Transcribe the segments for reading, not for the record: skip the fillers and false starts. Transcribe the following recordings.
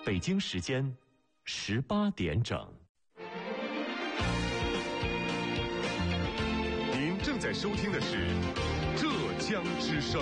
北京时间18点整。 您正在收听的是浙江之声。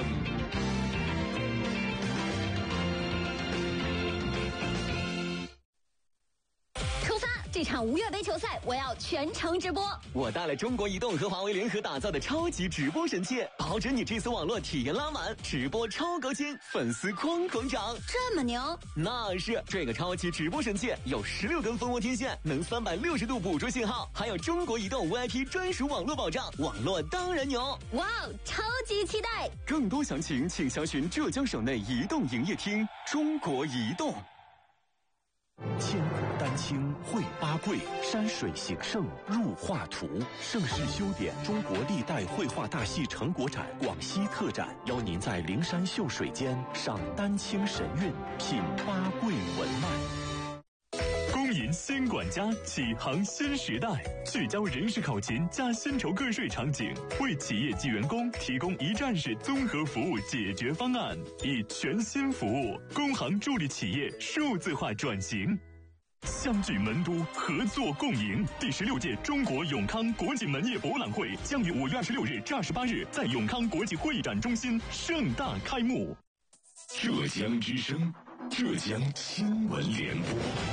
这场无月杯球赛我要全程直播。 我带了中国移动和华为联合打造的超级直播神器，保准你这次网络体验拉满，直播超高清，粉丝哐哐涨。 这么牛？ 那是，这个超级直播神器有16根蜂窝天线，能360度捕捉信号，还有中国移动 VIP 专属网络保障，网络当然牛。 哇哦，超级期待！ 更多详情请详询浙江省内移动营业厅。中国移动。 千古丹青绘八桂，山水形胜入画图。盛世修典中国历代绘画大戏成果展广西特展，邀您在灵山秀水间赏丹青神韵，品八桂文脉。 公银新管家，启航新时代，聚焦人事考勤加薪酬个税场景，为企业及员工提供一站式综合服务解决方案，以全新服务工行助力企业数字化转型。相聚门都，合作共赢。第16届中国永康国际门业博览会将于5月26日至28日在永康国际会展中心盛大开幕。 浙江之声，浙江新闻联播。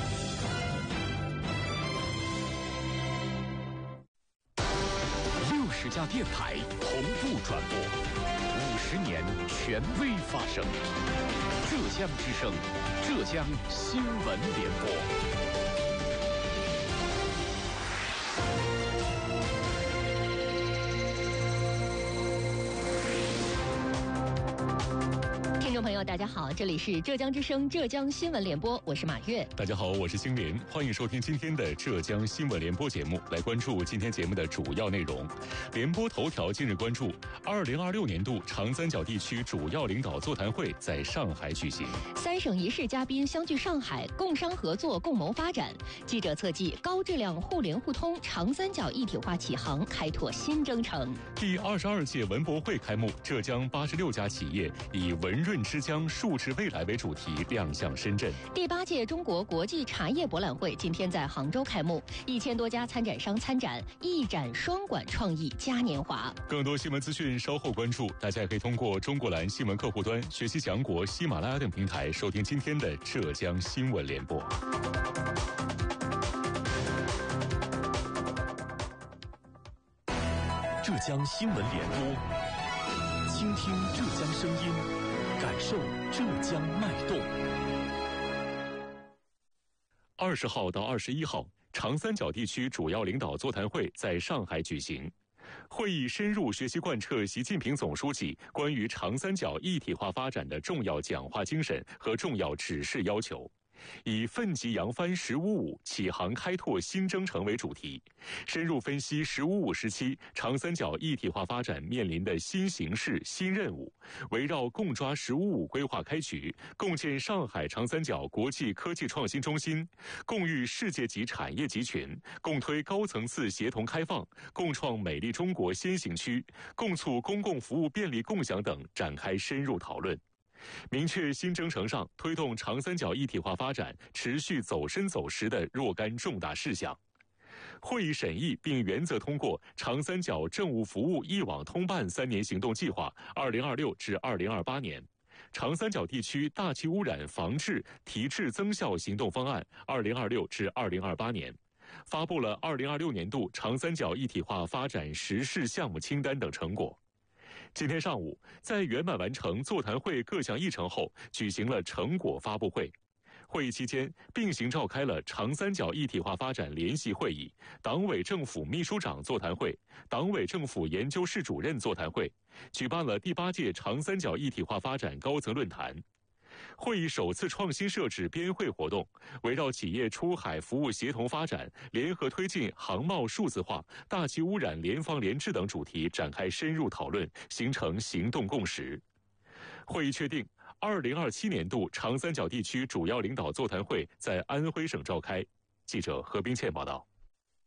60家电台同步转播，50年权威发声。浙江之声，浙江新闻联播。 听众朋友大家好，这里是浙江之声浙江新闻联播，我是马月。 大家好，我是星联，欢迎收听今天的浙江新闻联播节目。来关注今天节目的主要内容。联播头条今日关注2026年度长三角地区主要领导座谈会在上海举行 ，3省1市嘉宾相聚上海，共商合作共谋发展。记者测计高质量互联互通，长三角一体化启航，开拓新征程。 第22届文博会开幕，浙江86家企业以文润之江数字未来为主题亮相深圳。 第8届中国国际茶叶博览会今天在杭州开幕，1000多家参展商参展，一展双管创意嘉年华。 更多新闻资讯稍后关注，大家也可以通过中国蓝新闻客户端、学习强国、喜马拉雅等平台收听今天的浙江新闻联播。 浙江新闻联播，倾听浙江声音，感受浙江脉动。 20号到21号，长三角地区主要领导座谈会在上海举行。会议深入学习贯彻习近平总书记关于长三角一体化发展的重要讲话精神和重要指示要求，以奋楫扬帆“15+5”启航开拓新征程为主题，深入分析“15+5”时期长三角一体化发展面临的新形势、新任务，围绕共抓“15+5”规划开局，共建上海长三角国际科技创新中心，共育世界级产业集群，共推高层次协同开放，共创美丽中国先行区，共促公共服务便利共享等展开深入讨论。明确新征程上推动长三角一体化发展持续走深走实的若干重大事项。会议审议并原则通过长三角政务服务一网通办3年行动计划2026至2028年、长三角地区大气污染防治提质增效行动方案2026至2028年，发布了2026年度长三角一体化发展实事项目清单等成果。今天上午，在圆满完成座谈会各项议程后，举行了成果发布会。会议期间，并行召开了长三角一体化发展联席会议、党委政府秘书长座谈会、党委政府研究室主任座谈会，举办了第8届长三角一体化发展高层论坛。会议首次创新设置边会活动，围绕企业出海服务协同发展、联合推进航贸数字化、大气污染联防联治等主题展开深入讨论，形成行动共识。会议确定，2027年度长三角地区主要领导座谈会在安徽省召开。记者何冰倩报道。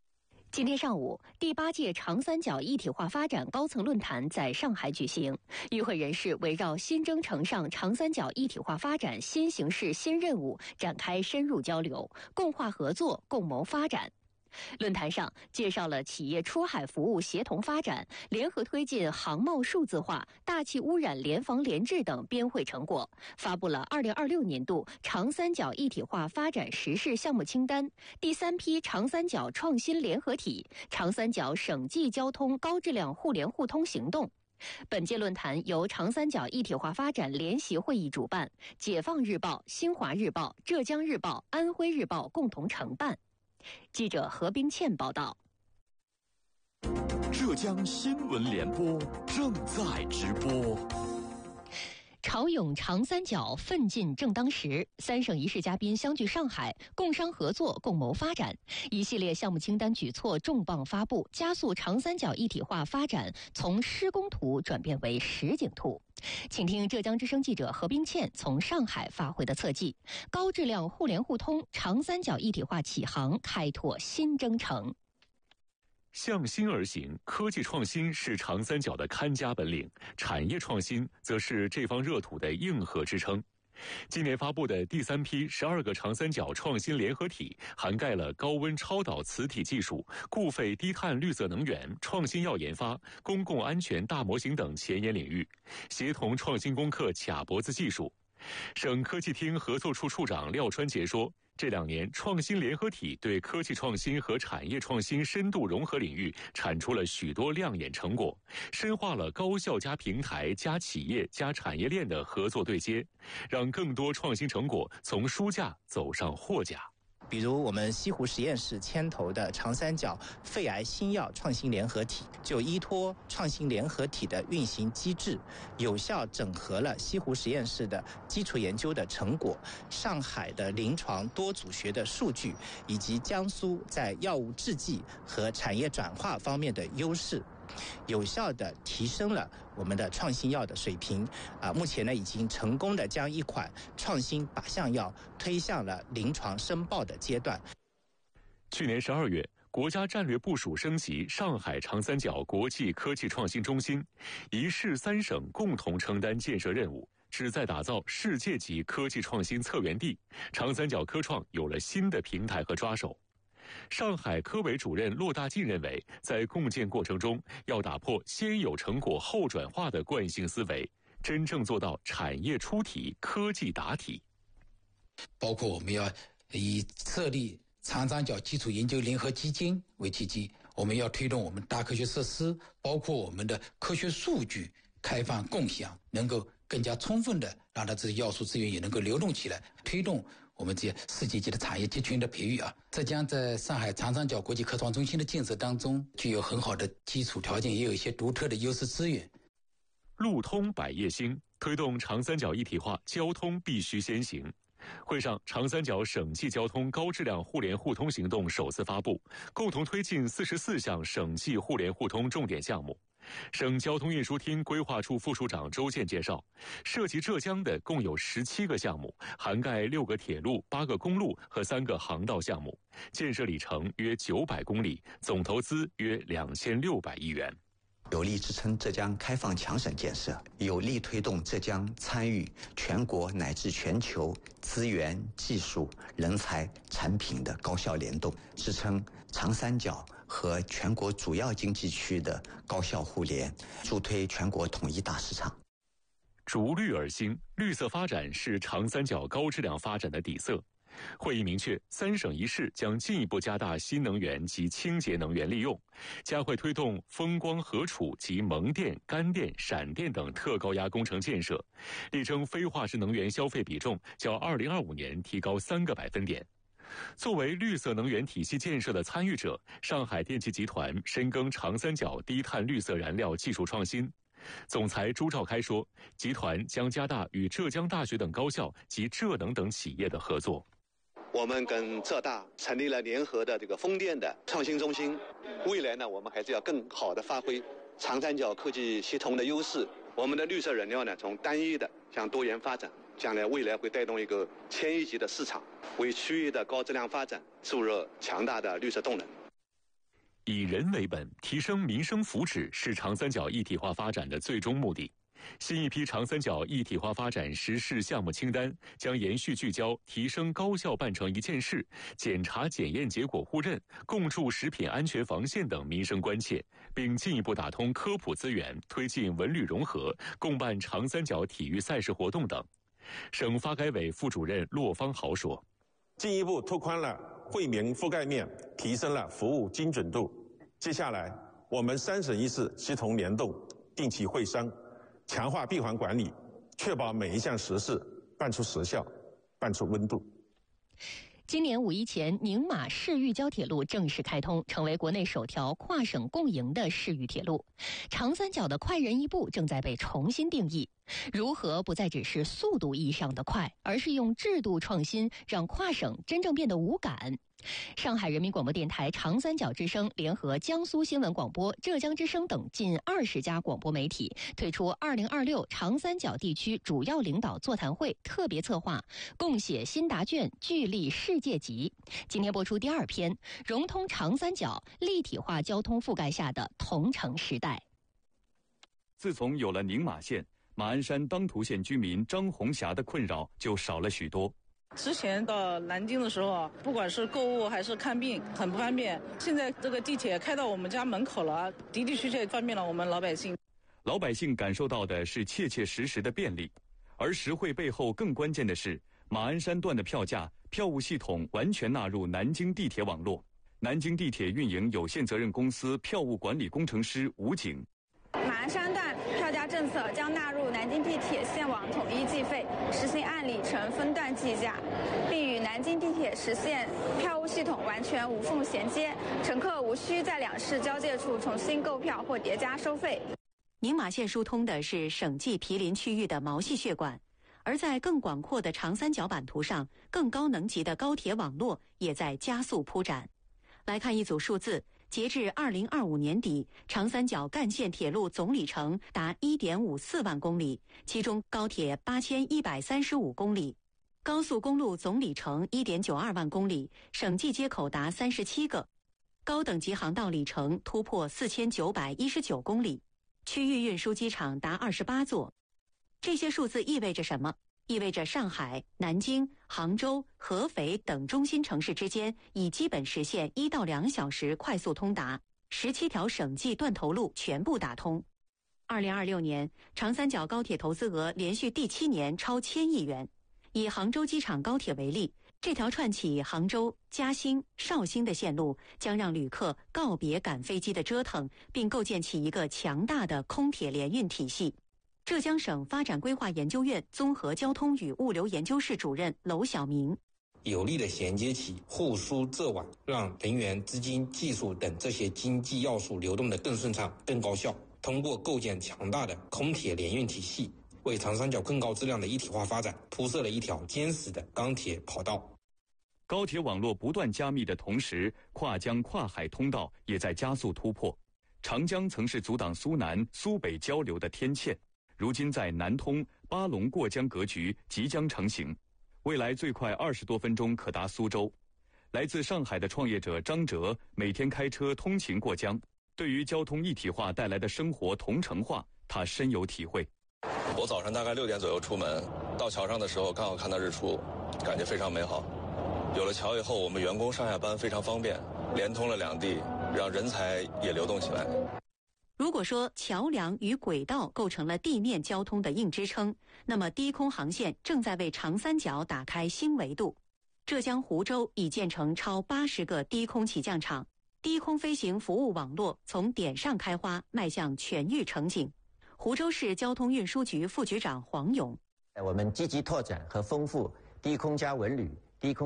今天上午，第8届长三角一体化发展高层论坛在上海举行。与会人士围绕新征程上长三角一体化发展新形势新任务展开深入交流，共话合作，共谋发展。论坛上介绍了企业出海服务协同发展、联合推进航贸数字化、大气污染联防联治等编会成果，发布了2026年度长三角一体化发展实施项目清单、第3批长三角创新联合体、长三角省际交通高质量互联互通行动。本届论坛由长三角一体化发展联席会议主办，解放日报、新华日报、浙江日报、安徽日报共同承办。记者何冰倩报道。 浙江新闻联播正在直播。 潮涌长三角奋进正当时，3省1市嘉宾相聚上海，共商合作，共谋发展。一系列项目清单举措重磅发布，加速长三角一体化发展从施工图转变为实景图。请听浙江之声记者何冰倩从上海发回的侧记：高质量互联互通，长三角一体化启航，开拓新征程。 向心而行，科技创新是长三角的看家本领，产业创新则是这方热土的硬核支撑。今年发布的第3批12个长三角创新联合体，涵盖了高温超导磁体技术、固废低碳绿色能源、创新药研发、公共安全大模型等前沿领域，协同创新攻克卡脖子技术。省科技厅合作处处长廖川杰说，这2年创新联合体对科技创新和产业创新深度融合领域产出了许多亮眼成果，深化了高校加平台加企业加产业链的合作对接，让更多创新成果从书架走上货架。 比如我们西湖实验室牵头的长三角肺癌新药创新联合体，就依托创新联合体的运行机制，有效整合了西湖实验室的基础研究的成果、上海的临床多组学的数据，以及江苏在药物制剂和产业转化方面的优势，有效地提升了我们的创新药的水平。目前呢，已经成功地将一款创新靶向药推向了临床申报的阶段。 去年12月，国家战略部署升级上海长三角国际科技创新中心，1市3省共同承担建设任务，旨在打造世界级科技创新策源地。长三角科创有了新的平台和抓手。上海科委主任骆大进认为，在共建过程中，要打破先有成果后转化的惯性思维，真正做到产业出体、科技打体。 包括我们要以设立长三角基础研究联合基金为契机，我们要推动我们大科学设施，包括我们的科学数据开放共享，能够更加充分的让它这要素资源也能够流动起来，推动我们这些世界级的产业集群的培育啊。浙江在上海长三角国际科创中心的建设当中，具有很好的基础条件，也有一些独特的优势资源。 路通百业兴，推动长三角一体化，交通必须先行。会上，长三角省际交通高质量互联互通行动首次发布，共同推进44项省际互联互通重点项目。省交通运输厅规划处副处长周健介绍，涉及浙江的共有17个项目，涵盖6个铁路、8个公路和3个航道项目，建设里程约900公里，总投资约2600亿元。 有力支撑浙江开放强省建设，有力推动浙江参与全国乃至全球资源、技术、人才、产品的高效联动，支撑长三角和全国主要经济区的高效互联，助推全国统一大市场。 逐绿而兴，绿色发展是长三角高质量发展的底色。会议明确，3省1市将进一步加大新能源及清洁能源利用，加快推动风光合储及蒙电、干电、闪电等特高压工程建设，力争非化石能源消费比重较2025年提高3个百分点。作为绿色能源体系建设的参与者，上海电气集团深耕长三角低碳绿色燃料技术创新。总裁朱兆开说，集团将加大与浙江大学等高校及浙能等企业的合作。 我们跟浙大成立了联合的这个风电的创新中心，未来呢，我们还是要更好的发挥长三角科技协同的优势。我们的绿色燃料呢，从单一的向多元发展，将来未来会带动一个1000亿级的市场，为区域的高质量发展注入强大的绿色动能。 以人为本，提升民生福祉是长三角一体化发展的最终目的。新一批长三角一体化发展实施项目清单将延续聚焦提升高效办成一件事、检查检验结果互认、共筑食品安全防线等民生关切，并进一步打通科普资源，推进文旅融合，共办长三角体育赛事活动等。省发改委副主任骆方豪说：“ 进一步拓宽了惠民覆盖面，提升了服务精准度。接下来，我们3省1市协同联动，定期会商，强化闭环管理，确保每一项实事办出实效，办出温度。” 今年5·1前，宁马市豫交铁路正式开通，成为国内首条跨省共营的市豫铁路。长三角的快人一步正在被重新定义，如何不再只是速度意义上的快，而是用制度创新让跨省真正变得无感。上海人民广播电台、长三角之声联合江苏新闻广播、浙江之声等近20家广播媒体推出2026长三角地区主要领导座谈会特别策划，共写新答卷，聚力世界级。今天播出第2篇，融通长三角，立体化交通覆盖下的同城时代。 自从有了宁马线，马鞍山当涂县居民张红霞的困扰就少了许多。 之前到南京的时候，不管是购物还是看病，很不方便。现在这个地铁开到我们家门口了，的的确确方便了我们老百姓。 老百姓感受到的是切切实实的便利，而实惠背后更关键的是，马鞍山段的票价、票务系统完全纳入南京地铁网络。南京地铁运营有限责任公司票务管理工程师吴景。 马鞍山段票价政策将纳入南京地铁线网统一计费，实行按里程分段计价，并与南京地铁实现票务系统完全无缝衔接，乘客无需在2市交界处重新购票或叠加收费。 宁马线疏通的是省际毗邻区域的毛细血管，而在更广阔的长三角版图上，更高能级的高铁网络也在加速铺展。来看一组数字。截至2025年底，长三角干线铁路总里程达1.54万公里，其中高铁8135公里，高速公路总里程1.92万公里，省际接口达37个，高等级航道里程突破4919公里，区域运输机场达28座。这些数字意味着什么？意味着上海、南京、杭州、合肥等中心城市之间已基本实现1到2小时快速通达，17条省际断头路全部打通。2026年，长三角高铁投资额连续第7年超1000亿元。以杭州机场高铁为例，这条串起杭州、嘉兴、绍兴的线路将让旅客告别赶飞机的折腾，并构建起一个强大的空铁联运体系。浙江省发展规划研究院综合交通与物流研究室主任娄晓明： 有力的衔接起互输浙网，让人员、资金、技术等这些经济要素流动得更顺畅、更高效。通过构建强大的空铁联运体系，为长三角更高质量的一体化发展铺设了一条坚实的钢铁跑道。 高铁网络不断加密的同时，跨江跨海通道也在加速突破。长江曾是阻挡苏南、苏北交流的天堑。如今在南通、巴龙过江格局即将成型，未来最快20多分钟可达苏州。来自上海的创业者张哲每天开车通勤过江，对于交通一体化带来的生活同城化，他深有体会。 我早上大概6点左右出门，到桥上的时候刚好看到日出，感觉非常美好。有了桥以后，我们员工上下班非常方便，连通了两地，让人才也流动起来。 如果说桥梁与轨道构成了地面交通的硬支撑，那么低空航线正在为长三角打开新维度。浙江湖州已建成超80个低空起降场，低空飞行服务网络从点上开花，迈向全域成景。湖州市交通运输局副局长黄勇： 我们积极拓展和丰富低空加文旅、